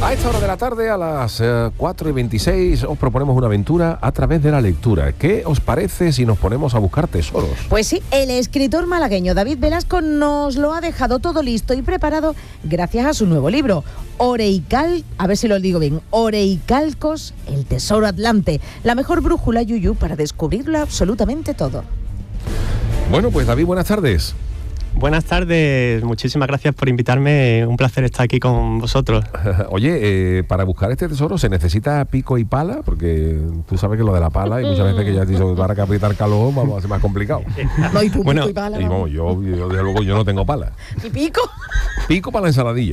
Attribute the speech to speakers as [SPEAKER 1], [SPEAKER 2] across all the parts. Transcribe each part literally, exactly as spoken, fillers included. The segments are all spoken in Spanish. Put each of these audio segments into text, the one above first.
[SPEAKER 1] A esta hora de la tarde, a las eh, cuatro y veintiséis, os proponemos una aventura a través de la lectura. ¿Qué os parece si nos ponemos a buscar tesoros?
[SPEAKER 2] Pues sí, el escritor malagueño David Velasco nos lo ha dejado todo listo y preparado gracias a su nuevo libro, Oreical, a ver si lo digo bien, Oreicalcos, el tesoro atlante, la mejor brújula Yuyu para descubrirlo absolutamente todo.
[SPEAKER 1] Bueno, pues David, buenas tardes.
[SPEAKER 3] Buenas tardes, muchísimas gracias por invitarme, un placer estar aquí con vosotros.
[SPEAKER 1] Oye, eh, para buscar este tesoro se necesita pico y pala, porque tú sabes que lo de la pala, y muchas veces que ya te dicho para capitar calor, vamos a ser más complicado.
[SPEAKER 2] No, y tú,
[SPEAKER 3] bueno,
[SPEAKER 2] pico y pala.
[SPEAKER 1] Y no, yo, yo, desde luego, yo no tengo pala.
[SPEAKER 2] ¿Y pico?
[SPEAKER 1] Pico para la ensaladilla.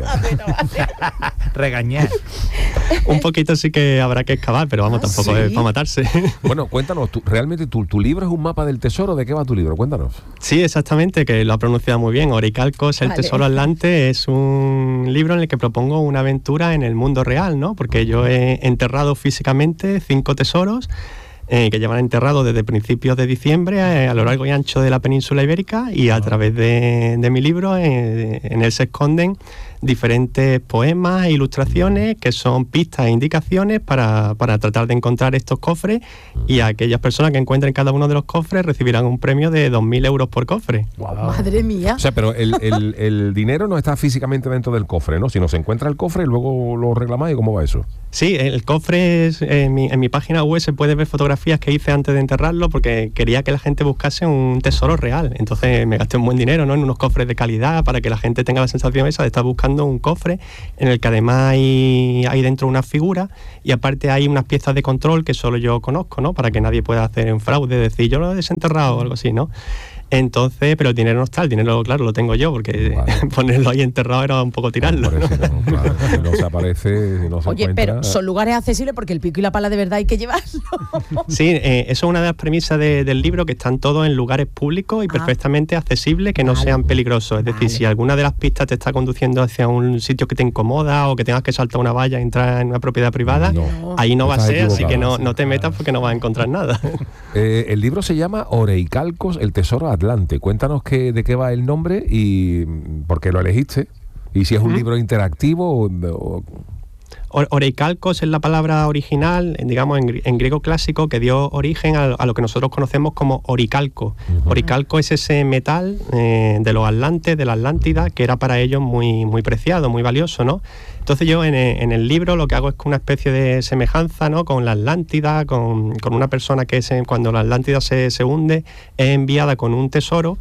[SPEAKER 4] Regañar.
[SPEAKER 3] Un poquito sí que habrá que excavar, pero vamos,
[SPEAKER 2] ¿Ah,
[SPEAKER 3] tampoco
[SPEAKER 2] sí?
[SPEAKER 3] es para matarse.
[SPEAKER 1] Bueno, cuéntanos, tú, realmente tu, tu libro es un mapa del tesoro. ¿De qué va tu libro? Cuéntanos.
[SPEAKER 3] Sí, exactamente, que lo ha pronunciado muy bien. Oreicalcos, el
[SPEAKER 2] Vale.
[SPEAKER 3] tesoro atlante, es un libro en el que propongo una aventura en el mundo real, ¿no? Porque yo he enterrado físicamente cinco tesoros eh, que llevan enterrados desde principios de diciembre eh, a lo largo y ancho de la península ibérica, y a través de, de mi libro eh, en él se esconden diferentes poemas e ilustraciones que son pistas e indicaciones para, para tratar de encontrar estos cofres, y aquellas personas que encuentren cada uno de los cofres recibirán un premio de dos mil euros por cofre.
[SPEAKER 1] Wow.
[SPEAKER 2] Madre mía.
[SPEAKER 1] O sea, pero el, el, el dinero no está físicamente dentro del cofre, ¿no? Si no se encuentra el cofre, luego lo reclamáis. ¿Cómo va eso?
[SPEAKER 3] Sí, el cofre es, en, mi, en mi página web se puede ver fotografías que hice antes de enterrarlo, porque quería que la gente buscase un tesoro real. Entonces me gasté un buen dinero, ¿no?, en unos cofres de calidad, para que la gente tenga la sensación esa de estar buscando un cofre en el que además hay, hay dentro una figura, y aparte hay unas piezas de control que solo yo conozco, ¿no?, para que nadie pueda hacer un fraude, decir yo lo he desenterrado o algo así, ¿no? Entonces, pero el dinero no está, el dinero, claro, lo tengo yo, porque vale. Ponerlo ahí enterrado era un poco tirarlo.
[SPEAKER 1] Por eso, no, claro, si no se aparece, si no se
[SPEAKER 2] Oye,
[SPEAKER 1] encuentra...
[SPEAKER 2] pero son lugares accesibles, porque el pico y la pala de verdad hay que llevarlo.
[SPEAKER 3] Sí, eh, eso es una de las premisas de, del libro, que están todos en lugares públicos y ah. perfectamente accesibles, que no vale. sean peligrosos. Es decir, vale. si alguna de las pistas te está conduciendo hacia un sitio que te incomoda, o que tengas que saltar una valla y entrar en una propiedad privada, no, ahí no va a ser, equivocado. Así que no, no te metas, porque no vas a encontrar nada.
[SPEAKER 1] Eh, el libro se llama Oreicalcos, el tesoro atlante. Cuéntanos que, de qué va el nombre y por qué lo elegiste, y si es un ¿Mm? libro interactivo o... o...
[SPEAKER 3] Oreicalcos es la palabra original, digamos, en, en griego clásico, que dio origen a, a lo que nosotros conocemos como oricalco. Uh-huh. Oricalco es ese metal eh, de los atlantes, de la Atlántida, que era para ellos muy, muy preciado, muy valioso, ¿no? Entonces yo en, en el libro lo que hago es una especie de semejanza, ¿no?, con la Atlántida, con, con una persona que se, cuando la Atlántida se, se hunde, es enviada con un tesoro,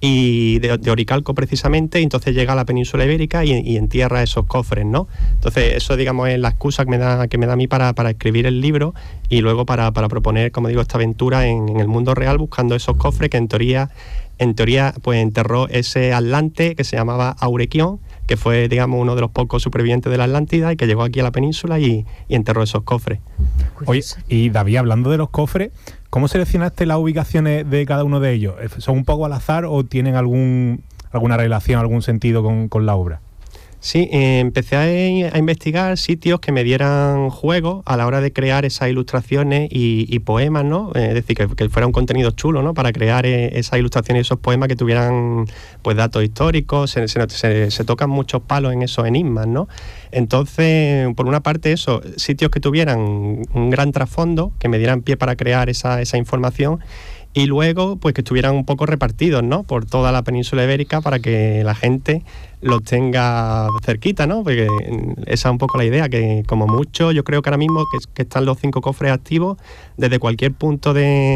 [SPEAKER 3] y de, de oricalco precisamente, y entonces llega a la península ibérica y, y entierra esos cofres, ¿no? Entonces eso, digamos, es la excusa que me da, que me da a mí para, para escribir el libro, y luego para, para proponer, como digo, esta aventura en, en el mundo real, buscando esos cofres que en teoría, en teoría pues enterró ese atlante que se llamaba Aurequión, que fue, digamos, uno de los pocos supervivientes de la Atlántida, y que llegó aquí a la península y, y enterró esos cofres.
[SPEAKER 4] Oye, y David, hablando de los cofres, ¿cómo seleccionaste las ubicaciones de cada uno de ellos? ¿Son un poco al azar o tienen algún alguna relación, algún sentido con, con la obra?
[SPEAKER 3] Sí, eh, empecé a, a investigar sitios que me dieran juego a la hora de crear esas ilustraciones y, y poemas, ¿no? Eh, es decir, que, que fuera un contenido chulo, ¿no?, para crear eh, esas ilustraciones y esos poemas que tuvieran, pues, datos históricos. Se, se, se, se tocan muchos palos en esos enigmas, ¿no? Entonces, por una parte eso, sitios que tuvieran un gran trasfondo, que me dieran pie para crear esa, esa información, y luego pues que estuvieran un poco repartidos, ¿no?, por toda la península ibérica, para que la gente los tenga cerquita, ¿no? Porque esa es un poco la idea, que como mucho, yo creo que ahora mismo que, que están los cinco cofres activos desde cualquier punto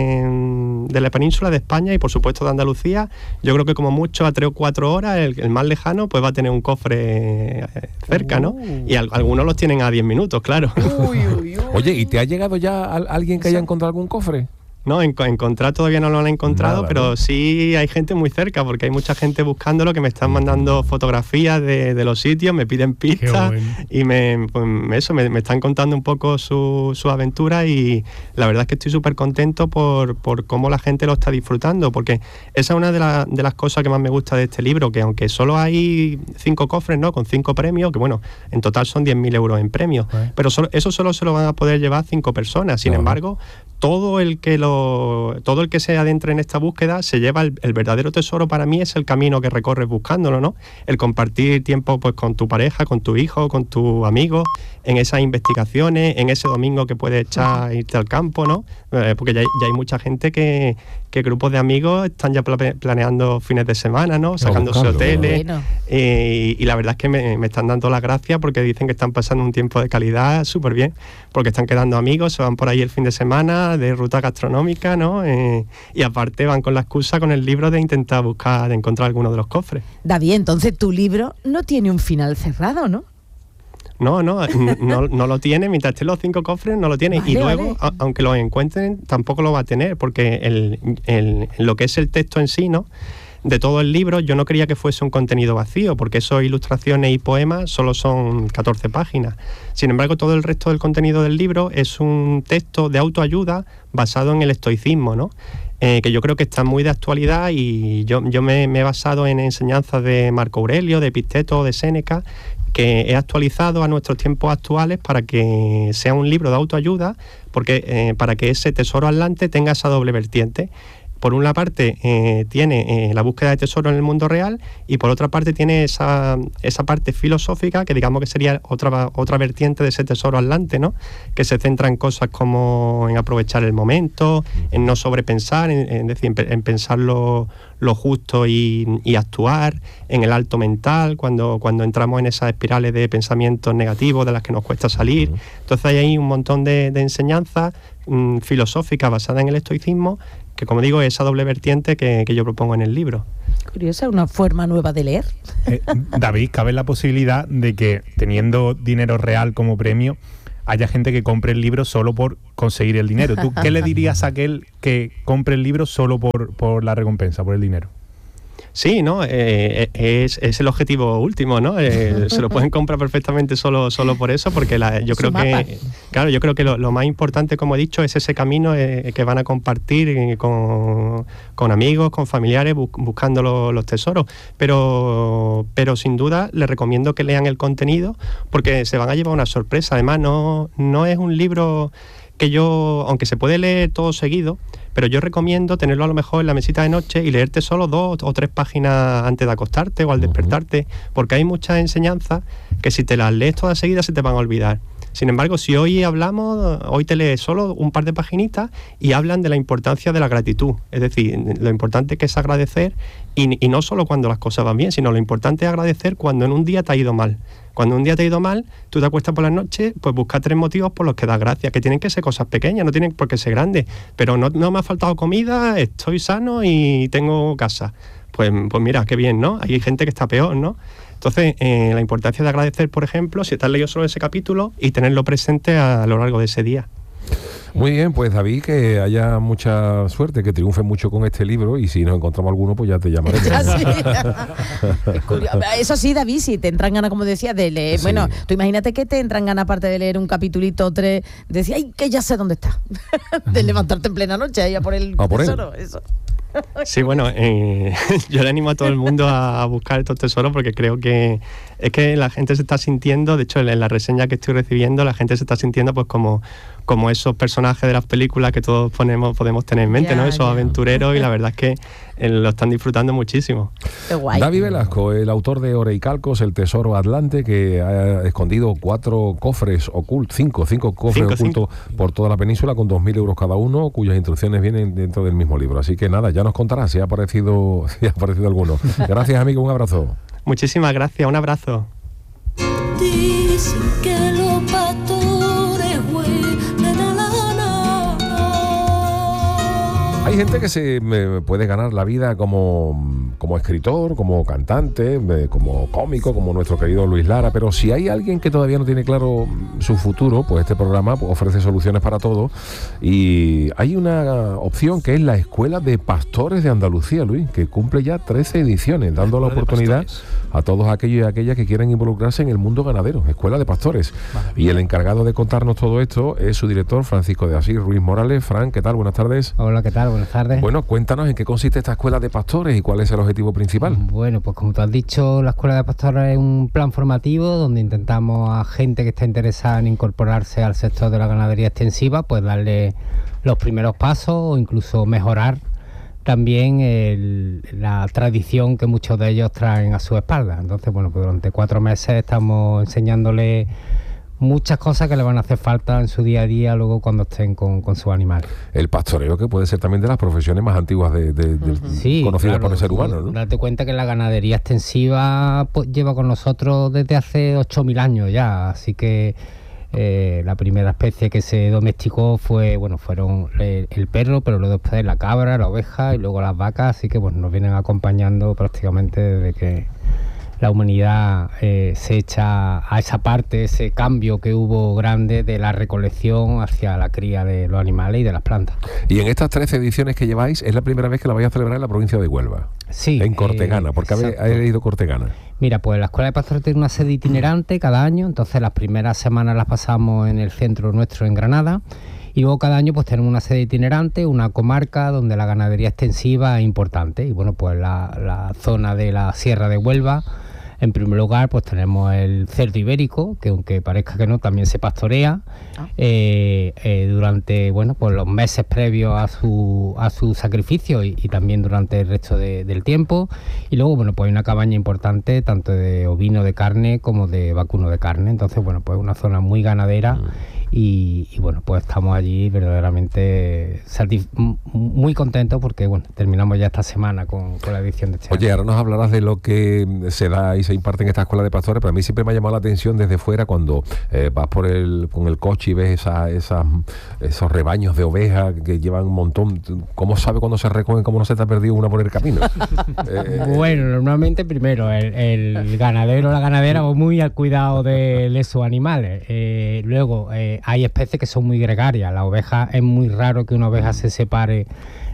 [SPEAKER 3] de, de la península, de España y por supuesto de Andalucía. Yo creo que como mucho a tres o cuatro horas, el, el más lejano pues va a tener un cofre cerca, ¿no? Uh. Y al, algunos los tienen a diez minutos, claro.
[SPEAKER 2] Uy, uy, uy.
[SPEAKER 1] Oye, ¿y te ha llegado ya a, alguien que haya encontrado algún cofre?
[SPEAKER 3] No, en, encontrar todavía no lo han encontrado, Nada, pero ¿no? sí hay gente muy cerca, porque hay mucha gente buscándolo, que me están mandando fotografías de, de los sitios, me piden pistas bueno. y me, pues, eso, me, me están contando un poco su, su aventura, y la verdad es que estoy súper contento por, por cómo la gente lo está disfrutando, porque esa es una de, la, de las cosas que más me gusta de este libro, que aunque solo hay cinco cofres, ¿no?, con cinco premios, que bueno, en total son diez mil euros en premios, ¿Eh? pero solo, eso solo se lo van a poder llevar cinco personas. Sin uh-huh. embargo, todo el que lo pero todo el que se adentre en esta búsqueda se lleva el, el verdadero tesoro. Para mí es el camino que recorres buscándolo, ¿no? El compartir tiempo pues con tu pareja, con tu hijo, con tus amigos, en esas investigaciones, en ese domingo que puedes echar a irte al campo, ¿no? Eh, porque ya, ya hay mucha gente que, que grupos de amigos están ya pla- planeando fines de semana, ¿no? Sacándose
[SPEAKER 1] buscando,
[SPEAKER 3] hoteles.
[SPEAKER 2] bueno.
[SPEAKER 3] Eh, y, y la verdad es que me, me están dando las gracias porque dicen que están pasando un tiempo de calidad súper bien, porque están quedando amigos, se van por ahí el fin de semana de ruta gastronómica, ¿no? Eh, y aparte van con la excusa con el libro de intentar buscar, de encontrar alguno de los cofres.
[SPEAKER 2] David, entonces tu libro no tiene un final cerrado, ¿no?
[SPEAKER 3] No, no, no, no lo tiene, mientras estén los cinco cofres no lo tiene.
[SPEAKER 2] Vale,
[SPEAKER 3] y luego,
[SPEAKER 2] vale.
[SPEAKER 3] a, aunque los encuentren, tampoco lo va a tener, porque el, el, lo que es el texto en sí, ¿no? De todo el libro, yo no quería que fuese un contenido vacío, porque esos ilustraciones y poemas solo son catorce páginas. Sin embargo, todo el resto del contenido del libro es un texto de autoayuda basado en el estoicismo, ¿no? Eh, que yo creo que está muy de actualidad, y yo, yo me, me he basado en enseñanzas de Marco Aurelio, de Epicteto, de Séneca, que he actualizado a nuestros tiempos actuales para que sea un libro de autoayuda, porque eh, para que ese tesoro atlante tenga esa doble vertiente. Por una parte eh, tiene eh, la búsqueda de tesoro en el mundo real, y por otra parte tiene esa, esa parte filosófica que digamos que sería otra, otra vertiente de ese tesoro atlante, ¿no? Que se centra en cosas como en aprovechar el momento, en no sobrepensar, en, en decir, en, en pensar lo, lo justo y, y actuar, en el alto mental, cuando, cuando entramos en esas espirales de pensamientos negativos de las que nos cuesta salir. Entonces hay ahí un montón de, de enseñanzas mmm, filosóficas basadas en el estoicismo, que como digo es esa doble vertiente que, que yo propongo en el libro.
[SPEAKER 2] Curiosa, una forma nueva de leer.
[SPEAKER 4] Eh, David, ¿cabe la posibilidad de que teniendo dinero real como premio haya gente que compre el libro solo por conseguir el dinero? ¿Tú qué le dirías a aquel que compre el libro solo por, por la recompensa, por el dinero?
[SPEAKER 3] Sí, ¿no? Eh, es, es el objetivo último, ¿no? Eh, se lo pueden comprar perfectamente solo, solo por eso, porque la, yo creo que, claro, yo creo que lo, lo más importante, como he dicho, es ese camino eh, que van a compartir eh, con, con amigos, con familiares, bu- buscando lo, los tesoros. Pero, pero sin duda les recomiendo que lean el contenido, porque se van a llevar una sorpresa. Además, no, no es un libro que yo, aunque se puede leer todo seguido, pero yo recomiendo tenerlo a lo mejor en la mesita de noche y leerte solo dos o tres páginas antes de acostarte o al despertarte, porque hay muchas enseñanzas que si te las lees todas seguidas se te van a olvidar. Sin embargo, si hoy hablamos, hoy te lees solo un par de paginitas y hablan de la importancia de la gratitud. Es decir, lo importante que es agradecer, y, y no solo cuando las cosas van bien, sino lo importante es agradecer cuando en un día te ha ido mal. Cuando un día te ha ido mal, tú te acuestas por la noche, pues busca tres motivos por los que das gracias, que tienen que ser cosas pequeñas, no tienen por qué ser grandes. Pero no, no me ha faltado comida, estoy sano y tengo casa. Pues, pues mira, qué bien, ¿no? Hay gente que está peor, ¿no? Entonces, eh, la importancia de agradecer, por ejemplo, si estás leyendo solo ese capítulo y tenerlo presente a, a lo largo de ese día.
[SPEAKER 1] Muy bien, pues David, que haya mucha suerte, que triunfe mucho con este libro, y si nos encontramos alguno, pues ya te llamaremos.
[SPEAKER 2] Ya sí. Es curioso. Eso sí, David, si te entran ganas, como decías, de leer.
[SPEAKER 1] Sí.
[SPEAKER 2] Bueno, tú imagínate que te entran ganas, aparte de leer un capitulito o tres, de decir, ay, que ya sé dónde está. De levantarte en plena noche y a por el
[SPEAKER 1] A por él.
[SPEAKER 2] tesoro. Eso.
[SPEAKER 3] Sí, bueno, eh, yo le animo a todo el mundo a, a buscar estos tesoros, porque creo que es que la gente se está sintiendo, de hecho en la reseña que estoy recibiendo, la gente se está sintiendo pues como, como esos personajes de las películas que todos ponemos, podemos tener en mente,
[SPEAKER 2] Ya,
[SPEAKER 3] ¿no? Esos
[SPEAKER 2] ya.
[SPEAKER 3] aventureros, y la verdad es que eh, lo están disfrutando muchísimo.
[SPEAKER 2] Qué guay.
[SPEAKER 1] David Velasco, el autor de Oreicalcos, el tesoro atlante, que ha escondido cuatro cofres ocultos, cinco, cinco cofres
[SPEAKER 3] Cinco,
[SPEAKER 1] ocultos
[SPEAKER 3] cinco.
[SPEAKER 1] por toda la península, con dos mil euros cada uno, cuyas instrucciones vienen dentro del mismo libro. Así que nada, ya nos contará si ha aparecido, si ha aparecido alguno. Gracias, amigo, un abrazo.
[SPEAKER 3] Muchísimas gracias, un abrazo.
[SPEAKER 5] Dicen que los pastores huelen a lana.
[SPEAKER 1] Hay gente que se eh, puede ganar la vida como, como escritor, como cantante, eh, como cómico, como nuestro querido Luis Lara, pero si hay alguien que todavía no tiene claro su futuro, pues este programa pues, ofrece soluciones para todo, y hay una opción que es la Escuela de Pastores de Andalucía, Luis, que cumple ya trece ediciones, dando la oportunidad a todos aquellos y aquellas que quieran involucrarse en el mundo ganadero. Escuela de Pastores. Y el encargado de contarnos todo esto es su director, Francisco de Asís Ruiz Morales. Fran, ¿qué tal? Buenas tardes.
[SPEAKER 6] Hola, ¿qué tal? Buenas tardes.
[SPEAKER 1] Bueno, cuéntanos en qué consiste esta Escuela de Pastores y cuál es el objetivo principal.
[SPEAKER 6] Bueno, pues como tú has dicho, la Escuela de Pastores es un plan formativo donde intentamos a gente que está interesada en incorporarse al sector de la ganadería extensiva, pues darle los primeros pasos o incluso mejorar también el, la tradición que muchos de ellos traen a su espalda. Entonces, bueno, pues durante cuatro meses estamos enseñándoles muchas cosas que le van a hacer falta en su día a día luego cuando estén con, con sus animales.
[SPEAKER 1] El pastoreo, que puede ser también de las profesiones más antiguas de, de, de,
[SPEAKER 6] sí,
[SPEAKER 1] conocidas
[SPEAKER 6] claro,
[SPEAKER 1] por el ser humano, ¿no?
[SPEAKER 6] Date cuenta que la ganadería extensiva pues, lleva con nosotros desde hace ocho mil años ya, así que eh, la primera especie que se domesticó fue, bueno, fueron el, el perro, pero luego después la cabra, la oveja y luego las vacas, así que bueno, nos vienen acompañando prácticamente desde que la humanidad eh, se echa a esa parte, ese cambio que hubo grande de la recolección hacia la cría de los animales y de las plantas.
[SPEAKER 1] Y en estas trece ediciones que lleváis, es la primera vez que la vais a celebrar en la provincia de Huelva.
[SPEAKER 6] Sí.
[SPEAKER 1] En Cortegana, eh, porque habéis leído Cortegana.
[SPEAKER 6] Mira, pues la Escuela de Pastores tiene una sede itinerante cada año, entonces las primeras semanas las pasamos en el centro nuestro en Granada. Y luego cada año pues tenemos una sede itinerante, una comarca donde la ganadería extensiva es importante. Y bueno, pues la, la zona de la Sierra de Huelva, en primer lugar, pues tenemos el cerdo ibérico, que aunque parezca que no, también se pastorea ah. eh, eh, durante, bueno, pues los meses previos a su a su sacrificio y, y también durante el resto de, del tiempo. Y luego, bueno, pues hay una cabaña importante, tanto de ovino de carne como de vacuno de carne. Entonces, bueno, pues una zona muy ganadera. Mm. Y, y bueno, pues estamos allí verdaderamente satisf- muy contentos porque bueno, terminamos ya esta semana con, con la edición de este año.
[SPEAKER 1] Oye, ahora nos hablarás de lo que se da y se imparte en esta escuela de pastores, pero a mí siempre me ha llamado la atención desde fuera cuando eh, vas por el con el coche y ves esa, esa, esos rebaños de ovejas que llevan un montón. ¿Cómo sabe cuando se recogen, cómo no se te ha perdido una por el camino?
[SPEAKER 6] eh, bueno, normalmente primero el, el ganadero o la ganadera va muy al cuidado de, de sus animales. Eh, luego, eh, hay especies que son muy gregarias. La oveja, es muy raro que una oveja se separe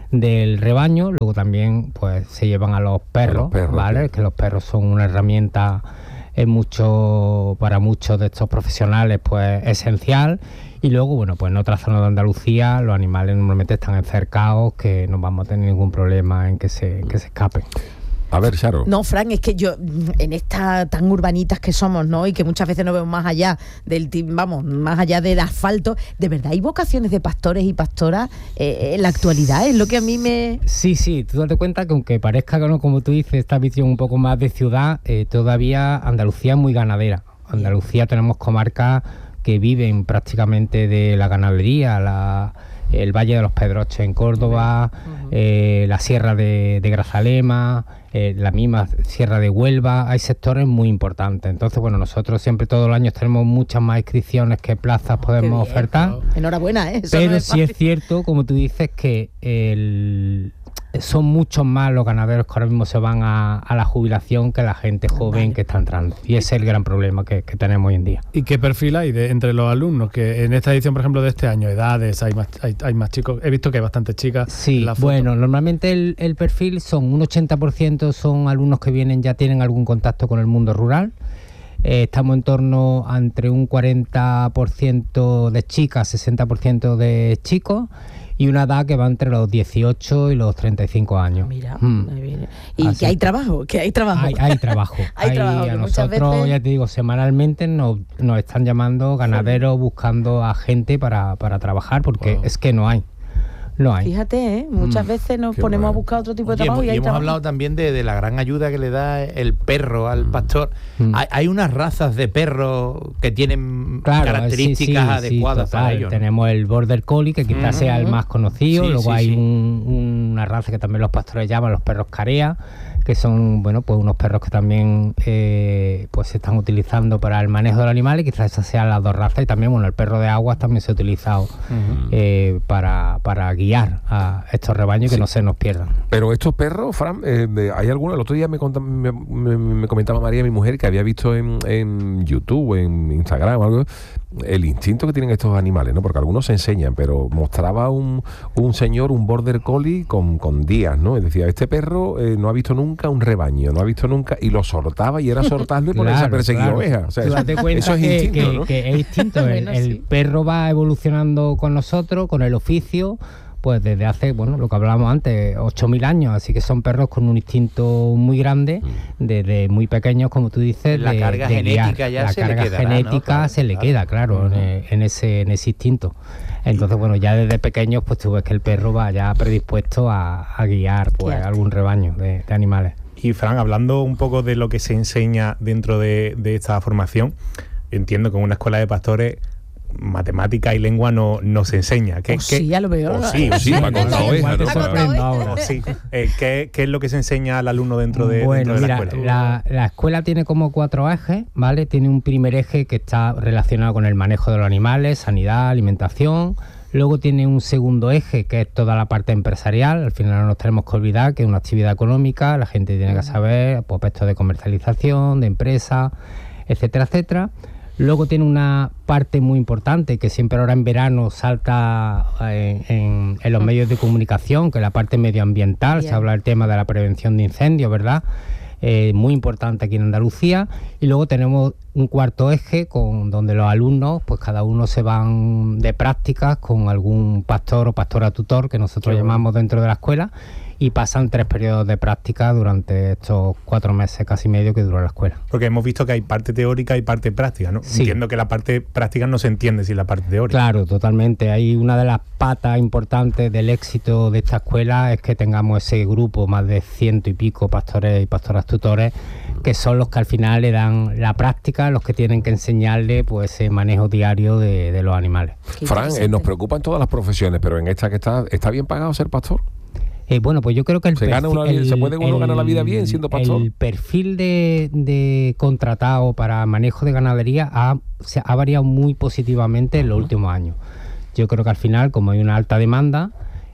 [SPEAKER 6] del rebaño. Luego también pues se llevan a los perros, a los perros ¿vale? Sí. Que los perros son una herramienta en mucho, para muchos de estos profesionales pues esencial. Y luego, bueno, pues en otra zona de Andalucía los animales normalmente están encercados, que no vamos a tener ningún problema en que se, que se escapen.
[SPEAKER 1] A ver, Charo.
[SPEAKER 2] No, Fran, es que yo, en estas tan urbanitas que somos, ¿no? Y que muchas veces no vemos más allá del, vamos, más allá del asfalto, ¿de verdad hay vocaciones de pastores y pastoras eh, en la actualidad? Es lo que a mí me...
[SPEAKER 6] Sí, sí, tú date cuenta que aunque parezca que no, como tú dices, esta visión un poco más de ciudad, eh, todavía Andalucía es muy ganadera. Andalucía tenemos comarcas que viven prácticamente de la ganadería, la... el Valle de los Pedroches en Córdoba, uh-huh. eh, la Sierra de, de Grazalema, eh, la misma Sierra de Huelva, hay sectores muy importantes. Entonces, bueno, nosotros siempre todos los años tenemos muchas más inscripciones que plazas oh, podemos bien, ofertar.
[SPEAKER 2] Pero... Enhorabuena, ¿eh? Eso
[SPEAKER 6] pero
[SPEAKER 2] no es
[SPEAKER 6] sí es cierto, como tú dices, que el... son muchos más los ganaderos que ahora mismo se van a, a la jubilación que la gente joven vale. que está entrando. Y ese es el gran problema que, que tenemos hoy en día.
[SPEAKER 7] ¿Y qué perfil hay de, entre los alumnos? Que en esta edición, por ejemplo, de este año, edades, hay más, hay, hay más chicos. He visto que hay bastantes chicas.
[SPEAKER 6] Sí,
[SPEAKER 7] en la foto.
[SPEAKER 6] Bueno, normalmente el, el perfil son un ochenta por ciento son alumnos que vienen, ya tienen algún contacto con el mundo rural. Eh, estamos en torno a entre un cuarenta por ciento de chicas, sesenta por ciento de chicos. Y una edad que va entre los dieciocho y los treinta y cinco años.
[SPEAKER 2] Mira, mm. y Así que hay trabajo, que hay trabajo.
[SPEAKER 6] Hay, hay trabajo.
[SPEAKER 2] hay, hay trabajo.
[SPEAKER 6] A nosotros, veces... ya te digo, semanalmente nos, nos están llamando ganaderos sí. buscando a gente para, para trabajar, porque wow. es que no hay. No hay.
[SPEAKER 2] Fíjate, ¿eh? muchas mm. veces nos Qué ponemos bueno. a buscar otro tipo de Oye, trabajo y, y hay
[SPEAKER 8] hemos
[SPEAKER 2] trabajo.
[SPEAKER 8] hablado también de, de la gran ayuda que le da el perro al pastor. Mm. Hay, hay unas razas de perros que tienen claro, características sí, sí, adecuadas
[SPEAKER 6] sí,
[SPEAKER 8] para ellos.
[SPEAKER 6] Tenemos el Border Collie, que quizás mm. sea el más conocido. Sí, Luego sí, hay sí. Un, una raza que también los pastores llaman los perros carea, que son bueno pues unos perros que también eh, pues se están utilizando para el manejo del animal, y quizás esas sean las dos razas. Y también bueno el perro de aguas también se ha utilizado uh-huh. eh, para, para guiar a estos rebaños, sí. que no se nos pierdan.
[SPEAKER 1] Pero estos perros, Fran, eh, hay algunos, el otro día me, conta, me, me, me comentaba María, mi mujer, que había visto en, en YouTube, en Instagram o algo, el instinto que tienen estos animales, ¿no? Porque algunos se enseñan, pero mostraba un, un señor, un Border Collie con, con días, ¿no? Y decía, este perro eh, no ha visto nunca un rebaño, no ha visto nunca, y lo soltaba, y era soltarlo y ponerse claro, a perseguir
[SPEAKER 6] claro.
[SPEAKER 1] ovejas. O sea, eso,
[SPEAKER 6] date cuenta
[SPEAKER 1] eso es
[SPEAKER 6] que,
[SPEAKER 1] instinto,
[SPEAKER 6] que,
[SPEAKER 1] ¿no?
[SPEAKER 6] que es instinto. El, bueno, el sí. perro va evolucionando con nosotros, con el oficio, pues desde hace, bueno, lo que hablábamos antes, ocho mil años, así que son perros con un instinto muy grande, desde muy pequeños, como tú dices,
[SPEAKER 8] la
[SPEAKER 6] de,
[SPEAKER 8] carga
[SPEAKER 6] de
[SPEAKER 8] genética
[SPEAKER 6] guiar.
[SPEAKER 8] ya
[SPEAKER 6] la
[SPEAKER 8] se
[SPEAKER 6] carga
[SPEAKER 8] le quedará,
[SPEAKER 6] genética
[SPEAKER 8] ¿no? Claro,
[SPEAKER 6] se le
[SPEAKER 8] claro.
[SPEAKER 6] queda, claro,
[SPEAKER 8] Uh-huh.
[SPEAKER 6] en, en ese en ese instinto. Entonces, bueno, ya desde pequeños, pues tú ves que el perro va ya predispuesto a, a guiar pues
[SPEAKER 2] Claro.
[SPEAKER 6] algún rebaño de, de animales.
[SPEAKER 4] Y Fran, hablando un poco de lo que se enseña dentro de, de esta formación, entiendo que en una escuela de pastores matemática y lengua no, no se enseña. ¿Qué,
[SPEAKER 2] Oh, sí, ya lo veo.
[SPEAKER 4] o sí,
[SPEAKER 1] Sí, para con la oveja, ¿no?
[SPEAKER 6] Te sorprendo ahora.
[SPEAKER 4] o sí. Eh, ¿qué, ¿Qué es lo que se enseña al alumno dentro de,
[SPEAKER 6] Bueno,
[SPEAKER 4] dentro de la
[SPEAKER 6] mira,
[SPEAKER 4] escuela?
[SPEAKER 6] la, la escuela tiene como cuatro ejes, ¿vale? Tiene un primer eje que está relacionado con el manejo de los animales, sanidad, alimentación. Luego tiene un segundo eje que es toda la parte empresarial. Al final no nos tenemos que olvidar que es una actividad económica, la gente tiene que saber pues, aspectos de comercialización, de empresa, etcétera, etcétera. Luego tiene una parte muy importante que siempre ahora en verano salta en, en, en los medios de comunicación, que es la parte medioambiental.
[SPEAKER 2] Bien.
[SPEAKER 6] Se habla del tema de la prevención de incendios, ¿verdad? Eh, muy importante aquí en Andalucía. Y luego tenemos un cuarto eje con donde los alumnos, pues cada uno se van de prácticas con algún pastor o pastora tutor que nosotros
[SPEAKER 4] Qué bueno.
[SPEAKER 6] llamamos dentro de la escuela, y pasan tres periodos de práctica durante estos cuatro meses casi medio que duró la escuela.
[SPEAKER 4] Porque hemos visto que hay parte teórica y parte práctica, ¿no?
[SPEAKER 6] Sí.
[SPEAKER 4] Entiendo que la parte práctica no se entiende sin la parte teórica.
[SPEAKER 6] Claro, totalmente. Hay una de las patas importantes del éxito de esta escuela es que tengamos ese grupo, más de ciento y pico pastores y pastoras tutores, que son los que al final le dan la práctica, los que tienen que enseñarle pues ese manejo diario de, de los animales.
[SPEAKER 2] Qué
[SPEAKER 1] Fran, eh,
[SPEAKER 2] interesante.
[SPEAKER 1] nos preocupan todas las profesiones, pero en esta que está, ¿está bien pagado ser pastor?
[SPEAKER 6] Eh, bueno, pues yo creo que el
[SPEAKER 1] ¿Se gana una vida- se puede uno ganar la vida bien siendo pastor?
[SPEAKER 6] El perfil de, de contratado para manejo de ganadería ha, se ha variado muy positivamente en los últimos años. Yo creo que al final, como hay una alta demanda,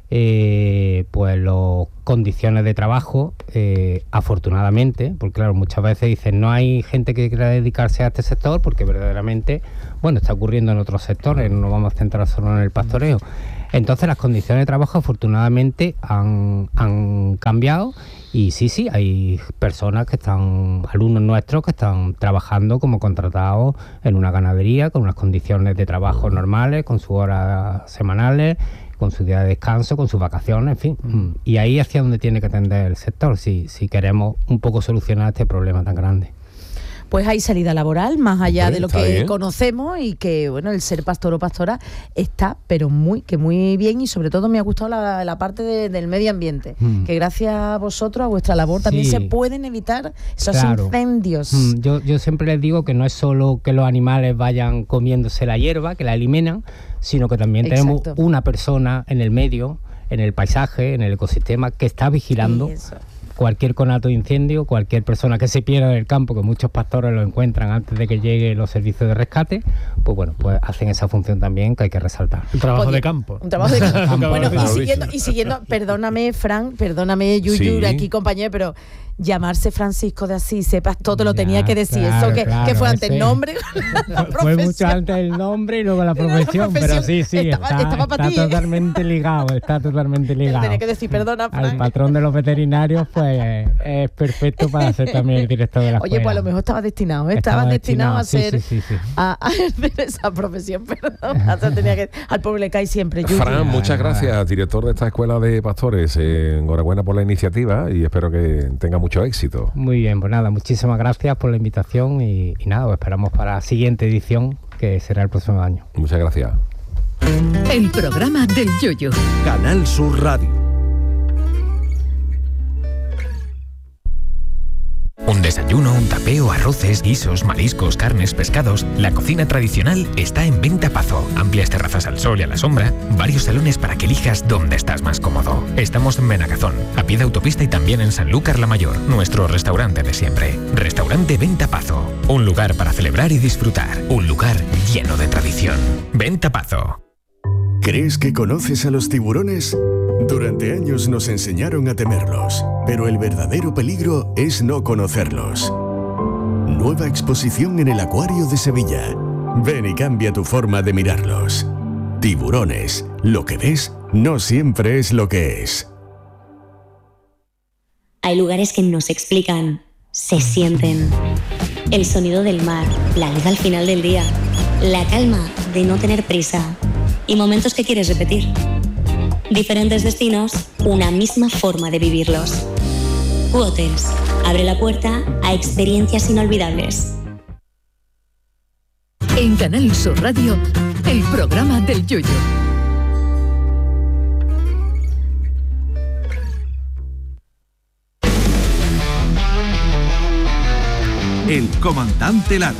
[SPEAKER 6] eh, pues las condiciones de trabajo, eh, afortunadamente, porque claro, muchas veces dicen no hay gente que quiera dedicarse a este sector, porque verdaderamente, bueno, está ocurriendo en otros sectores, no nos vamos a centrar solo en el pastoreo. Entonces las condiciones de trabajo afortunadamente han, han cambiado y sí, sí, hay personas que están, alumnos nuestros que están trabajando como contratados en una ganadería con unas condiciones de trabajo normales, con sus horas semanales, con su día de descanso, con sus vacaciones, en fin. Mm. Y ahí hacia donde tiene que tender el sector, si, si queremos un poco solucionar este problema tan grande.
[SPEAKER 2] Pues hay salida laboral, más allá
[SPEAKER 1] Hombre,
[SPEAKER 2] de lo
[SPEAKER 1] está
[SPEAKER 2] que
[SPEAKER 1] bien.
[SPEAKER 2] conocemos, y que, bueno, el ser pastor o pastora está, pero muy, que muy bien, y sobre todo me ha gustado la, la parte de- del medio ambiente,
[SPEAKER 6] Mm.
[SPEAKER 2] que gracias a vosotros, a vuestra labor, también
[SPEAKER 6] Sí.
[SPEAKER 2] se pueden evitar esos
[SPEAKER 6] Claro.
[SPEAKER 2] incendios.
[SPEAKER 6] Mm, Yo, yo siempre les digo que no es solo que los animales vayan comiéndose la hierba, que la eliminan, sino que también tenemos
[SPEAKER 2] Exacto.
[SPEAKER 6] una persona en el medio, en el paisaje, en el ecosistema, que está vigilando
[SPEAKER 2] Y eso.
[SPEAKER 6] cualquier conato de incendio, cualquier persona que se pierda en el campo, que muchos pastores lo encuentran antes de que lleguen los servicios de rescate, pues bueno, pues hacen esa función también que hay que resaltar.
[SPEAKER 7] Un trabajo
[SPEAKER 2] Oye,
[SPEAKER 7] de campo.
[SPEAKER 2] Un trabajo de campo. Bueno,
[SPEAKER 7] Acabas
[SPEAKER 2] y
[SPEAKER 7] de
[SPEAKER 2] siguiendo, y siguiendo, perdóname, Fran, perdóname, Yuyu,
[SPEAKER 1] Sí.
[SPEAKER 2] aquí, compañero, pero llamarse Francisco de Asís, sepas todo, te lo
[SPEAKER 6] Ya,
[SPEAKER 2] tenía que decir.
[SPEAKER 6] claro,
[SPEAKER 2] Eso que,
[SPEAKER 6] claro,
[SPEAKER 2] que fue antes
[SPEAKER 6] ese-
[SPEAKER 2] nombre, la
[SPEAKER 6] Fue mucho
[SPEAKER 2] profesión.
[SPEAKER 6] antes el nombre y luego la
[SPEAKER 2] Y luego la
[SPEAKER 6] profesión, pero
[SPEAKER 2] profesión.
[SPEAKER 6] sí, sí,
[SPEAKER 2] Estaba-
[SPEAKER 6] está,
[SPEAKER 2] estaba pa'
[SPEAKER 6] está
[SPEAKER 2] ti, ¿eh?
[SPEAKER 6] totalmente ligado, está totalmente
[SPEAKER 2] Te lo
[SPEAKER 6] ligado.
[SPEAKER 2] tenía que decir, perdona,
[SPEAKER 6] Al
[SPEAKER 2] Fran.
[SPEAKER 6] patrón de los veterinarios, pues es perfecto para ser también el director de la
[SPEAKER 2] Oye,
[SPEAKER 6] escuela.
[SPEAKER 2] pues a lo mejor estaba destinado, ¿eh?
[SPEAKER 6] Estaba
[SPEAKER 2] Estaba destinado, a
[SPEAKER 6] sí,
[SPEAKER 2] ser
[SPEAKER 6] sí, sí, sí.
[SPEAKER 2] A, a hacer esa profesión, perdón. O sea, tenía que, al pobre le cae siempre, Yuyu.
[SPEAKER 1] Fran, muchas
[SPEAKER 6] nada.
[SPEAKER 1] gracias, director de esta escuela de pastores. Eh, enhorabuena por la iniciativa y espero que tenga mucho éxito.
[SPEAKER 6] Muy bien, pues nada, muchísimas gracias por la invitación y, y nada, os esperamos para la siguiente edición, que será el próximo año.
[SPEAKER 1] Muchas gracias.
[SPEAKER 9] El programa del Yoyo.
[SPEAKER 10] Canal Sur Radio.
[SPEAKER 11] Un desayuno, un tapeo, arroces, guisos, mariscos, carnes, pescados. La cocina tradicional está en Venta Pazo. Amplias terrazas al sol y a la sombra. Varios salones para que elijas dónde estás más cómodo. Estamos en Benagazón, a pie de autopista, y también en Sanlúcar la Mayor, nuestro restaurante de siempre. Restaurante Venta Pazo. Un lugar para celebrar y disfrutar. Un lugar lleno de tradición. Venta Pazo.
[SPEAKER 10] ¿Crees que conoces a los tiburones? Durante años nos enseñaron a temerlos, pero el verdadero peligro es no conocerlos. Nueva exposición en el Acuario de Sevilla. Ven y cambia tu forma de mirarlos. Tiburones, lo que ves no siempre es lo que es.
[SPEAKER 12] Hay lugares que no se explican, se sienten. El sonido del mar, la luz al final del día, la calma de no tener prisa y momentos que quieres repetir. Diferentes destinos, una misma forma de vivirlos. Q-Hotels abre la puerta a experiencias inolvidables.
[SPEAKER 9] En Canal Sur Radio, el programa del Yoyo.
[SPEAKER 13] El comandante Lara.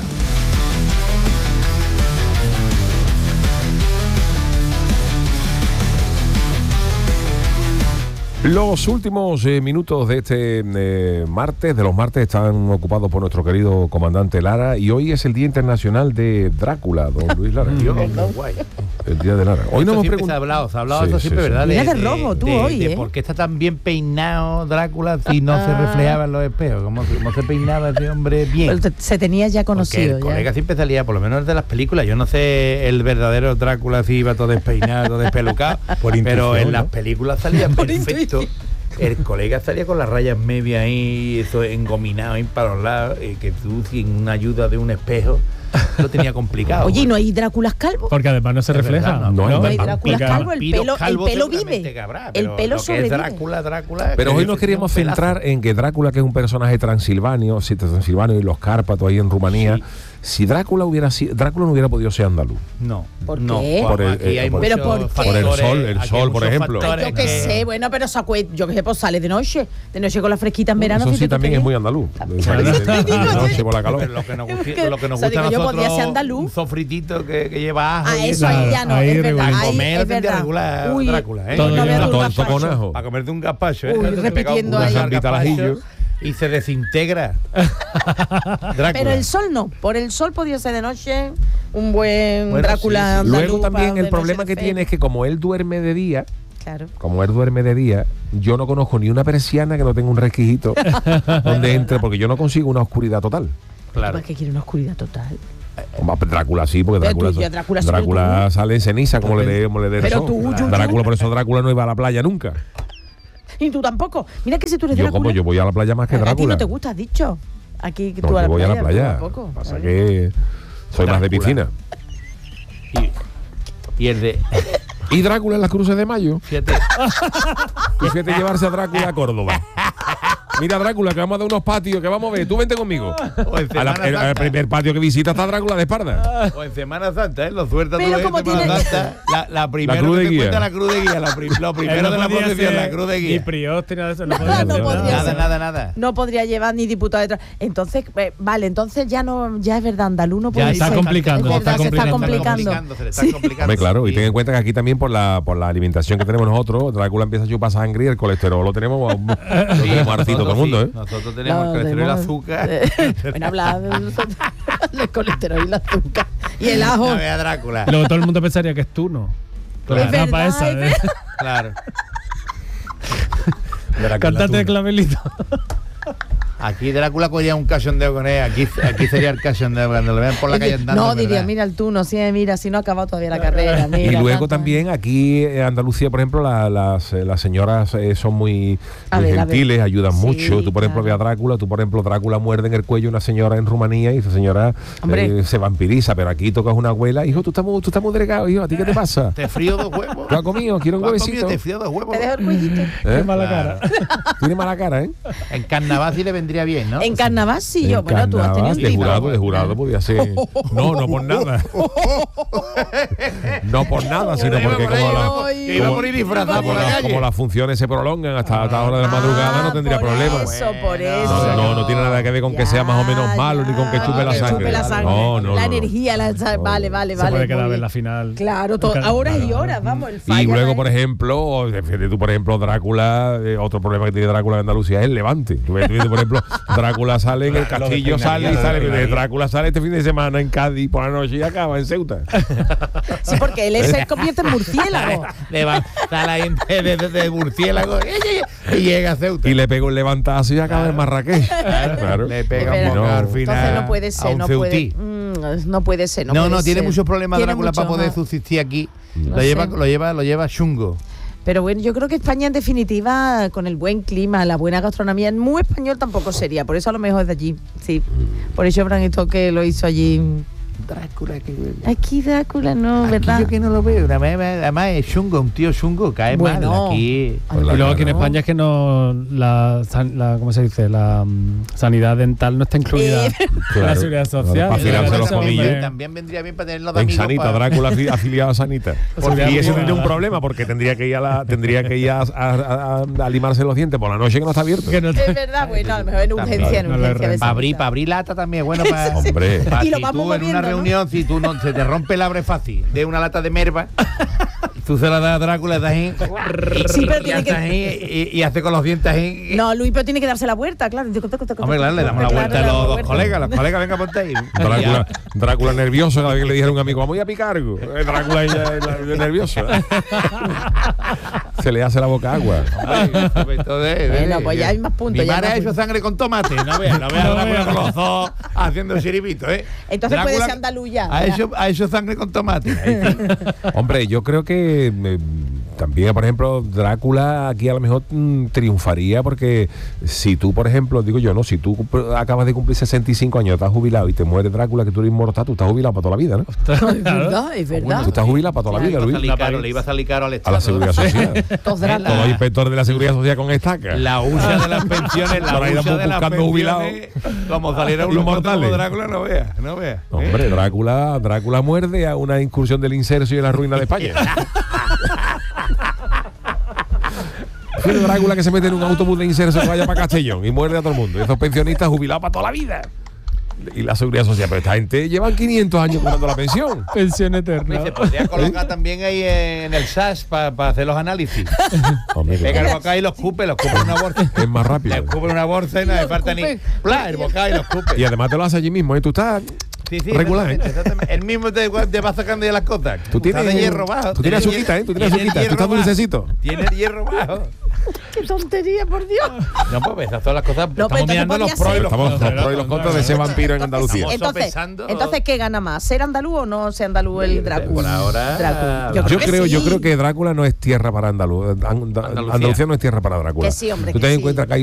[SPEAKER 1] Los últimos eh, minutos de este eh, martes, de los martes, están ocupados por nuestro querido comandante Lara, y hoy es el Día Internacional de Drácula, don Luis Lara.
[SPEAKER 8] Dios, no, guay.
[SPEAKER 1] El Día de Lara. Hoy no hemos preguntado.
[SPEAKER 8] Se ha hablado, se ha hablado
[SPEAKER 1] Sí,
[SPEAKER 8] eso
[SPEAKER 1] sí,
[SPEAKER 8] siempre,
[SPEAKER 1] sí.
[SPEAKER 8] ¿verdad?
[SPEAKER 2] Mira de rojo, tú
[SPEAKER 8] de,
[SPEAKER 2] hoy,
[SPEAKER 8] de
[SPEAKER 2] ¿eh?
[SPEAKER 8] ¿Por qué está tan bien peinado Drácula si no se reflejaba en los espejos? ¿Cómo, cómo se peinaba ese hombre bien?
[SPEAKER 2] Pues se tenía ya
[SPEAKER 8] Porque
[SPEAKER 2] conocido.
[SPEAKER 8] el
[SPEAKER 2] ya.
[SPEAKER 8] colega siempre salía, por lo menos el de las películas. Yo no sé el verdadero Drácula si iba todo despeinado, todo despelucado,
[SPEAKER 4] Por
[SPEAKER 8] pero
[SPEAKER 4] intuición,
[SPEAKER 8] en
[SPEAKER 4] ¿no?
[SPEAKER 8] las películas salía
[SPEAKER 2] Por
[SPEAKER 8] perfecto.
[SPEAKER 2] intuición.
[SPEAKER 8] El colega salía con las rayas medias ahí, eso engominado ahí para los lados, eh, que tú sin una ayuda de un espejo lo tenía complicado.
[SPEAKER 2] Oye, ¿y no hay Dráculas calvos?
[SPEAKER 7] Porque además no se
[SPEAKER 8] Es
[SPEAKER 7] refleja.
[SPEAKER 8] verdad,
[SPEAKER 1] no,
[SPEAKER 2] No hay
[SPEAKER 1] no,
[SPEAKER 2] Dráculas
[SPEAKER 1] no,
[SPEAKER 2] calvos, el
[SPEAKER 8] Vampiro
[SPEAKER 2] pelo, el
[SPEAKER 8] calvo
[SPEAKER 2] pelo
[SPEAKER 8] seguramente
[SPEAKER 2] vive.
[SPEAKER 8] que habrá,
[SPEAKER 2] El
[SPEAKER 8] pero
[SPEAKER 2] pelo
[SPEAKER 8] lo que es
[SPEAKER 2] sobrevive.
[SPEAKER 8] Drácula, Drácula.
[SPEAKER 1] Pero
[SPEAKER 8] que
[SPEAKER 1] hoy
[SPEAKER 8] es
[SPEAKER 1] nos queríamos
[SPEAKER 8] un pelazo.
[SPEAKER 1] centrar en que Drácula, que es un personaje transilvanio, sí, transilvanio y los Cárpatos ahí en Rumanía,
[SPEAKER 8] Sí.
[SPEAKER 1] si Drácula hubiera sido, Drácula no hubiera podido ser andaluz.
[SPEAKER 8] No.
[SPEAKER 2] ¿Por
[SPEAKER 8] no,
[SPEAKER 2] qué?
[SPEAKER 8] Por
[SPEAKER 1] Por el-
[SPEAKER 8] aquí hay
[SPEAKER 1] eh, por-
[SPEAKER 2] ¿Pero
[SPEAKER 8] muchos
[SPEAKER 2] por qué?
[SPEAKER 8] factores,
[SPEAKER 1] Por el sol, el
[SPEAKER 8] aquí hay
[SPEAKER 1] sol, por
[SPEAKER 8] muchos
[SPEAKER 1] ejemplo.
[SPEAKER 8] factores
[SPEAKER 2] Yo qué
[SPEAKER 8] que-
[SPEAKER 2] sé, bueno, pero se acue- yo que sé, pues sale de noche. De noche con la fresquita en verano.
[SPEAKER 1] Eso sí
[SPEAKER 2] fíjate tú
[SPEAKER 1] también
[SPEAKER 2] qué
[SPEAKER 1] es
[SPEAKER 2] bien.
[SPEAKER 1] muy andaluz.
[SPEAKER 2] También.
[SPEAKER 1] Salir de-
[SPEAKER 2] Eso te digo,
[SPEAKER 1] de noche
[SPEAKER 2] oye.
[SPEAKER 1] por la calor.
[SPEAKER 8] Pero lo que nos, gusta-
[SPEAKER 2] Que-
[SPEAKER 8] lo que nos
[SPEAKER 2] o sea,
[SPEAKER 8] gusta a
[SPEAKER 2] digo yo,
[SPEAKER 8] nosotros,
[SPEAKER 2] podría ser andaluz.
[SPEAKER 8] un sofritito que, que lleva ajo.
[SPEAKER 2] Ah,
[SPEAKER 8] y
[SPEAKER 2] eso ahí ya no,
[SPEAKER 7] Ahí
[SPEAKER 2] es verdad.
[SPEAKER 7] regular.
[SPEAKER 8] Para
[SPEAKER 2] Ahí
[SPEAKER 8] comer
[SPEAKER 2] es
[SPEAKER 8] tendría
[SPEAKER 2] verdad.
[SPEAKER 8] regular
[SPEAKER 2] Uy,
[SPEAKER 8] Drácula, ¿eh?
[SPEAKER 7] Todo
[SPEAKER 2] no
[SPEAKER 7] lleva
[SPEAKER 2] veas
[SPEAKER 1] todo
[SPEAKER 2] un
[SPEAKER 1] esto con
[SPEAKER 2] gazpacho.
[SPEAKER 1] ajo.
[SPEAKER 8] Para comerte un gazpacho, ¿eh?
[SPEAKER 2] Uy,
[SPEAKER 8] Te pega un
[SPEAKER 2] repitiendo
[SPEAKER 8] buen
[SPEAKER 2] ahí.
[SPEAKER 1] Zambita al
[SPEAKER 8] gazpacho
[SPEAKER 1] ajillo.
[SPEAKER 8] y se desintegra. Drácula.
[SPEAKER 2] Pero el sol no. Por el sol podía ser de noche un buen
[SPEAKER 8] Bueno,
[SPEAKER 2] Drácula
[SPEAKER 8] sí, sí.
[SPEAKER 2] andaluz.
[SPEAKER 1] Luego también
[SPEAKER 2] para
[SPEAKER 1] el
[SPEAKER 2] de
[SPEAKER 1] problema
[SPEAKER 2] noche
[SPEAKER 1] que
[SPEAKER 2] de
[SPEAKER 1] tiene es
[SPEAKER 2] fe.
[SPEAKER 1] que como él duerme de día,
[SPEAKER 2] Claro.
[SPEAKER 1] como él duerme de día, yo no conozco ni una persiana que no tenga un resquijito donde entre, porque yo no consigo una oscuridad total.
[SPEAKER 8] Claro.
[SPEAKER 2] ¿Para qué quiere una oscuridad total?
[SPEAKER 1] Como Drácula sí, porque
[SPEAKER 2] Pero
[SPEAKER 1] Drácula,
[SPEAKER 2] tú, ya Drácula sí,
[SPEAKER 1] Drácula
[SPEAKER 2] pero tú.
[SPEAKER 1] sale en ceniza, como le dé como le dé el
[SPEAKER 2] Pero
[SPEAKER 1] sol.
[SPEAKER 2] tú, Yuyu.
[SPEAKER 1] Drácula, por eso Drácula no iba a la playa nunca.
[SPEAKER 2] Y tú tampoco. Mira que si tú eres
[SPEAKER 1] Yo
[SPEAKER 2] Drácula.
[SPEAKER 1] como yo voy a la playa más que
[SPEAKER 2] a ti
[SPEAKER 1] Drácula.
[SPEAKER 2] no te gusta, has dicho. Aquí que
[SPEAKER 1] No,
[SPEAKER 2] tú a
[SPEAKER 1] yo
[SPEAKER 2] la
[SPEAKER 1] voy
[SPEAKER 2] playa,
[SPEAKER 1] a la playa.
[SPEAKER 2] Tampoco.
[SPEAKER 1] Pasa que soy más de
[SPEAKER 8] Drácula.
[SPEAKER 1] piscina.
[SPEAKER 8] Y, y el de.
[SPEAKER 1] Y Drácula en las cruces de mayo.
[SPEAKER 8] Fíjate.
[SPEAKER 1] Y fíjate llevarse a Drácula a Córdoba. Mira, Drácula, que vamos a dar unos patios, que vamos a ver. Tú vente conmigo.
[SPEAKER 8] O en
[SPEAKER 1] A la-
[SPEAKER 8] Semana
[SPEAKER 1] el, al
[SPEAKER 8] Santa.
[SPEAKER 1] primer patio que visita está Drácula de espalda.
[SPEAKER 8] O en Semana Santa, ¿eh? Lo suelta
[SPEAKER 2] Pero
[SPEAKER 8] todo
[SPEAKER 2] como
[SPEAKER 8] en Semana
[SPEAKER 2] tiene-
[SPEAKER 8] Santa. La, la primera
[SPEAKER 1] cruz
[SPEAKER 8] que
[SPEAKER 1] de
[SPEAKER 8] te
[SPEAKER 1] guía.
[SPEAKER 8] cuenta la cruz de guía. La prim- lo primero de la procesión, la cruz de
[SPEAKER 7] Ni
[SPEAKER 8] guía.
[SPEAKER 7] prior, ni nada de eso.
[SPEAKER 2] No,
[SPEAKER 7] No, podía
[SPEAKER 2] no
[SPEAKER 7] hacer
[SPEAKER 2] podría
[SPEAKER 7] nada.
[SPEAKER 8] Nada,
[SPEAKER 2] ser.
[SPEAKER 8] nada, nada.
[SPEAKER 2] No podría llevar ni diputado detrás. Entonces, eh, vale, entonces ya no, ya es verdad, andaluz no puede
[SPEAKER 7] Ya está
[SPEAKER 2] ser.
[SPEAKER 7] complicando,
[SPEAKER 2] Es
[SPEAKER 7] se está
[SPEAKER 2] verdad, se está
[SPEAKER 7] complicando.
[SPEAKER 2] complicando.
[SPEAKER 8] Se le está
[SPEAKER 2] Sí.
[SPEAKER 8] complicando.
[SPEAKER 1] Hombre, claro, y
[SPEAKER 8] Sí.
[SPEAKER 1] ten en cuenta que aquí también por la por la alimentación que tenemos nosotros, Drácula empieza a chupar sangre y el colesterol lo tenemos, lo tenemos hartito todo el mundo, ¿eh?
[SPEAKER 8] Nosotros tenemos
[SPEAKER 2] No,
[SPEAKER 8] el colesterol y el
[SPEAKER 2] tenemos-
[SPEAKER 8] azúcar.
[SPEAKER 2] Bueno, hablar de nosotros, el colesterol y el azúcar. Y el ajo.
[SPEAKER 8] No vea Drácula.
[SPEAKER 7] Luego todo el mundo pensaría que es tú, ¿no?
[SPEAKER 8] Claro.
[SPEAKER 2] Es verdad,
[SPEAKER 7] para esa,
[SPEAKER 2] es
[SPEAKER 7] ¿eh?
[SPEAKER 2] verdad.
[SPEAKER 8] Claro.
[SPEAKER 7] Cántate de clavelito.
[SPEAKER 8] Aquí Drácula cogía un cachondeo con él. Aquí, aquí sería el cachondeo cuando lo vean por la calle andando.
[SPEAKER 2] No,
[SPEAKER 8] es
[SPEAKER 2] diría,
[SPEAKER 8] verdad.
[SPEAKER 2] mira el tú, no, sí, mira, si no ha acabado todavía la carrera. Mira,
[SPEAKER 1] Y luego
[SPEAKER 2] tanto.
[SPEAKER 1] también aquí en Andalucía, por ejemplo, la- las, eh, las señoras eh, son muy,
[SPEAKER 2] A
[SPEAKER 1] muy
[SPEAKER 2] ver, a ver.
[SPEAKER 1] gentiles, ayudan
[SPEAKER 2] Sí,
[SPEAKER 1] mucho. Tú, por ejemplo,
[SPEAKER 2] claro.
[SPEAKER 1] ves a Drácula, tú, por ejemplo, Drácula muerde en el cuello a una señora en Rumanía y esa señora
[SPEAKER 2] Hombre.
[SPEAKER 1] eh, se vampiriza, pero aquí tocas una abuela, hijo, tú estás muy, tú estás muy delgado, hijo, ¿a ti qué te pasa?
[SPEAKER 8] Te frío dos huevos.
[SPEAKER 1] ¿Tú has comido? ¿Quiero un
[SPEAKER 8] ¿Tú has comido?
[SPEAKER 1] huevecito?
[SPEAKER 8] Te frío dos huevos.
[SPEAKER 2] Te dejo el cuellito.
[SPEAKER 1] ¿Eh?
[SPEAKER 7] Qué mala cara.
[SPEAKER 1] Tiene mala cara, ¿eh?
[SPEAKER 8] En carnaval sí le vendría bien, ¿no?
[SPEAKER 2] En carnaval sí, yo,
[SPEAKER 1] En
[SPEAKER 2] bueno, tú has tenido
[SPEAKER 1] carnaval,
[SPEAKER 2] un
[SPEAKER 1] de
[SPEAKER 2] tipo.
[SPEAKER 1] jurado, de jurado podía ser. No, no por nada. No por nada, sino porque como la,
[SPEAKER 8] Yo iba por ir disfrazado
[SPEAKER 1] como
[SPEAKER 8] por la
[SPEAKER 1] la-
[SPEAKER 8] calle.
[SPEAKER 1] como las funciones se prolongan hasta hasta la hora de la madrugada, no tendría
[SPEAKER 2] Ah, por
[SPEAKER 1] problema.
[SPEAKER 2] Eso, por
[SPEAKER 8] Bueno.
[SPEAKER 2] eso.
[SPEAKER 1] No, no, no tiene nada que ver con que sea más o menos
[SPEAKER 2] Ya,
[SPEAKER 1] malo ni con que
[SPEAKER 2] ya,
[SPEAKER 1] chupe la
[SPEAKER 2] que
[SPEAKER 1] sangre.
[SPEAKER 2] chupe la sangre.
[SPEAKER 1] No, no,
[SPEAKER 2] la
[SPEAKER 1] no, no.
[SPEAKER 2] energía, la, vale, vale,
[SPEAKER 7] Se
[SPEAKER 2] vale.
[SPEAKER 7] puede quedar
[SPEAKER 2] muy
[SPEAKER 7] en
[SPEAKER 2] bien.
[SPEAKER 7] la final.
[SPEAKER 2] Claro, to-
[SPEAKER 7] Claro,
[SPEAKER 2] horas y
[SPEAKER 7] claro.
[SPEAKER 2] horas, vamos, el
[SPEAKER 1] Y
[SPEAKER 2] fallo.
[SPEAKER 1] luego,
[SPEAKER 2] ahí.
[SPEAKER 1] por ejemplo, fíjate tú, por ejemplo, Drácula, eh, otro problema que tiene Drácula en Andalucía es el Levante. Tú ves, tú ves, por ejemplo, Drácula sale en el
[SPEAKER 8] Claro,
[SPEAKER 1] castillo,
[SPEAKER 8] lo de
[SPEAKER 1] sale y
[SPEAKER 8] Peña,
[SPEAKER 1] sale.
[SPEAKER 8] lo de Peña.
[SPEAKER 1] Drácula sale este fin de semana en Cádiz por la noche y acaba en Ceuta.
[SPEAKER 2] Sí, porque él se convierte en murciélago.
[SPEAKER 8] Le va a la gente de, de, de murciélago y llega a Ceuta.
[SPEAKER 1] Y le pegó el levantazo y acaba en Marrakech. Claro.
[SPEAKER 8] Le pega
[SPEAKER 2] Es
[SPEAKER 8] un
[SPEAKER 2] verdad.
[SPEAKER 8] bocado al
[SPEAKER 1] No.
[SPEAKER 8] final.
[SPEAKER 2] Entonces no puede
[SPEAKER 8] a
[SPEAKER 2] ser,
[SPEAKER 8] un
[SPEAKER 2] no
[SPEAKER 8] ceutí.
[SPEAKER 2] puede, mm, no puede ser. No,
[SPEAKER 8] No,
[SPEAKER 2] puede
[SPEAKER 8] no, tiene
[SPEAKER 2] ser.
[SPEAKER 8] muchos problemas
[SPEAKER 2] Tiene
[SPEAKER 8] Drácula para
[SPEAKER 2] mucho,
[SPEAKER 8] poder
[SPEAKER 2] ajá.
[SPEAKER 8] subsistir aquí.
[SPEAKER 2] No
[SPEAKER 8] Lo lleva,
[SPEAKER 2] sé.
[SPEAKER 8] lo lleva, lo lleva chungo.
[SPEAKER 2] Pero bueno, yo creo que España en definitiva, con el buen clima, la buena gastronomía, muy español tampoco sería. Por eso a lo mejor es de allí, sí. Por eso Bran esto que lo hizo allí
[SPEAKER 8] Drácula que...
[SPEAKER 2] Aquí Drácula no,
[SPEAKER 8] aquí
[SPEAKER 2] ¿verdad?
[SPEAKER 8] Yo que no lo veo, además es chungo, un tío chungo, cae
[SPEAKER 2] bueno,
[SPEAKER 8] mal aquí.
[SPEAKER 7] Pues y luego aquí en España es que no la, la ¿cómo se dice? La um, sanidad dental no está incluida
[SPEAKER 2] Eh,
[SPEAKER 7] en la seguridad social.
[SPEAKER 1] Para afilarse los
[SPEAKER 8] también,
[SPEAKER 1] colmillos.
[SPEAKER 8] también vendría bien para tenerlo de
[SPEAKER 1] En
[SPEAKER 8] amigos.
[SPEAKER 1] Sanita,
[SPEAKER 8] para...
[SPEAKER 1] Drácula afi- afiliado a Sanita.
[SPEAKER 7] Porque
[SPEAKER 1] Y eso
[SPEAKER 7] alguna-
[SPEAKER 1] tiene un problema porque tendría que ir a la, tendría que ir a, a- a- a limarse los dientes por la noche que no está abierto.
[SPEAKER 7] Que no
[SPEAKER 2] Es verdad, bueno, a lo mejor en urgencia, en
[SPEAKER 7] no le
[SPEAKER 2] urgencia. de
[SPEAKER 8] Para abrir,
[SPEAKER 2] sanidad.
[SPEAKER 8] para abrir lata también, bueno, para...
[SPEAKER 1] Hombre.
[SPEAKER 8] para
[SPEAKER 2] Y lo
[SPEAKER 8] si
[SPEAKER 2] vamos
[SPEAKER 8] tú en
[SPEAKER 2] moviendo,
[SPEAKER 8] una
[SPEAKER 2] ¿no?
[SPEAKER 8] reunión, si tú no se te rompe el abre fácil de una lata de merva, tú se la das a Drácula, das ahí,
[SPEAKER 2] Sí, pero
[SPEAKER 8] y,
[SPEAKER 2] tiene
[SPEAKER 8] haces
[SPEAKER 2] que...
[SPEAKER 8] ahí, y, y hace con los dientes ahí.
[SPEAKER 2] No, Luis, pero tiene que darse la vuelta, claro.
[SPEAKER 8] Hombre, claro, le damos la
[SPEAKER 2] Claro,
[SPEAKER 8] vuelta a
[SPEAKER 2] le damos
[SPEAKER 8] los dos
[SPEAKER 2] vuelta.
[SPEAKER 8] colegas, los colegas, venga, ponte ahí.
[SPEAKER 1] Drácula, Drácula nervioso, cada vez que le dijera a un amigo, vamos a ir a picar algo. Eh, Drácula ya, ya, nervioso. Se le hace la boca agua.
[SPEAKER 2] Bueno, pues ya hay más puntos.
[SPEAKER 8] Mi
[SPEAKER 2] ya
[SPEAKER 8] madre
[SPEAKER 2] hay
[SPEAKER 8] ha
[SPEAKER 2] más
[SPEAKER 8] hecho
[SPEAKER 2] puntos.
[SPEAKER 8] sangre con tomate. No veas, no veas a Drácula con los dos haciendo chiribito, ¿eh?
[SPEAKER 2] Entonces puede
[SPEAKER 8] Drácula
[SPEAKER 2] ser andaluz ya.
[SPEAKER 8] Ha hecho, ha hecho sangre con tomate. Ahí sí.
[SPEAKER 1] Hombre, yo creo que eh, también, por ejemplo, Drácula aquí a lo mejor mm, triunfaría porque si tú, por ejemplo, digo yo, no, si tú acabas de cumplir sesenta y cinco años, estás jubilado y te muere Drácula, que tú eres inmortal, tú estás jubilado para toda la vida, ¿no?
[SPEAKER 2] Es verdad, es verdad.
[SPEAKER 1] Tú estás jubilado para toda la vida,
[SPEAKER 8] Le iba a
[SPEAKER 1] Luis.
[SPEAKER 8] salir caro, le iba a salir caro al
[SPEAKER 1] A
[SPEAKER 8] Estado.
[SPEAKER 1] la seguridad social.
[SPEAKER 2] Todos Drácula.
[SPEAKER 1] Todo inspector de la seguridad social con estaca.
[SPEAKER 8] La hucha de las pensiones, la
[SPEAKER 1] Por ahí
[SPEAKER 8] hucha de las
[SPEAKER 1] buscando jubilados.
[SPEAKER 8] pensiones, como saliera uno
[SPEAKER 1] Inmortales.
[SPEAKER 8] como Drácula, no veas, no veas.
[SPEAKER 1] Hombre, Drácula, Drácula muerde a una incursión del inserso y de la ruina de España. Pero Drácula que se mete en un autobús de inserso que vaya para Castellón y muerde a todo el mundo. Y esos pensionistas jubilados para toda la vida. Y la seguridad social. Pero esta gente llevan quinientos años cobrando la pensión.
[SPEAKER 7] Pensión eterna.
[SPEAKER 8] Se podría colocar también ahí en el S A S para hacer los análisis.
[SPEAKER 1] Hombre,
[SPEAKER 8] Pega el
[SPEAKER 1] claro.
[SPEAKER 8] bocado y los escupe, los escupe en una bolsa.
[SPEAKER 1] Es más rápido.
[SPEAKER 8] Le escupe en una bolsa y no hace falta ni. ¡Pla! El bocado y los escupe.
[SPEAKER 1] Y además te lo hace allí mismo. ¿eh? Tú estás
[SPEAKER 8] Sí, sí,
[SPEAKER 1] regular. ¿eh?
[SPEAKER 8] exactamente, exactamente. El mismo te, te va sacando ya las cosas.
[SPEAKER 1] Tú tienes,
[SPEAKER 8] Está de hierro bajo.
[SPEAKER 1] tú tienes
[SPEAKER 8] Tiene
[SPEAKER 1] azuquita, ¿eh? Tú tienes
[SPEAKER 8] tiene
[SPEAKER 1] azuquita. Tú
[SPEAKER 8] hierro
[SPEAKER 1] estás
[SPEAKER 8] bajo.
[SPEAKER 1] dulcecito.
[SPEAKER 8] Tiene el hierro bajo.
[SPEAKER 2] Qué tontería, por Dios.
[SPEAKER 8] No, pues esas son las cosas.
[SPEAKER 2] No, pero
[SPEAKER 8] Estamos mirando los
[SPEAKER 2] entonces
[SPEAKER 8] pros y los
[SPEAKER 1] Estamos
[SPEAKER 8] contras.
[SPEAKER 1] los pros y los contras de ese vampiro en Andalucía.
[SPEAKER 2] Entonces,
[SPEAKER 8] sopesando.
[SPEAKER 2] entonces, ¿qué gana más? ¿Ser andaluz o no ser andaluz el Drácula?
[SPEAKER 8] Por ahora,
[SPEAKER 2] Drácula.
[SPEAKER 1] Yo
[SPEAKER 2] que
[SPEAKER 1] creo,
[SPEAKER 2] sí.
[SPEAKER 1] yo creo que Drácula no es tierra para Andaluz. Andalucía no es tierra para Drácula.
[SPEAKER 2] Que sí, hombre,
[SPEAKER 1] Tú
[SPEAKER 2] que
[SPEAKER 1] te
[SPEAKER 2] sí.
[SPEAKER 1] encuentras que hay